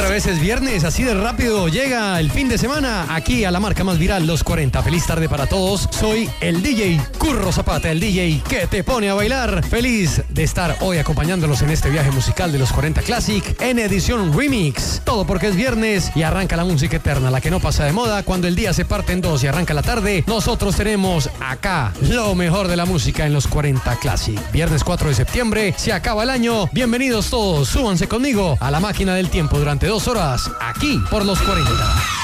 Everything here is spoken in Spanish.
Otra vez es viernes, así de rápido llega el fin de semana aquí a la marca más viral, Los 40. Feliz tarde para todos. Soy el DJ Curro Zapata, el DJ que te pone a bailar. Feliz de estar hoy acompañándolos en este viaje musical de Los 40 Classic en edición remix. Todo porque es viernes y arranca la música eterna, la que no pasa de moda. Cuando el día se parte en dos y arranca la tarde, nosotros tenemos acá lo mejor de la música en Los 40 Classic. Viernes 4 de septiembre, se acaba el año. Bienvenidos todos, súbanse conmigo a la máquina del tiempo durante 2 horas aquí por Los 40.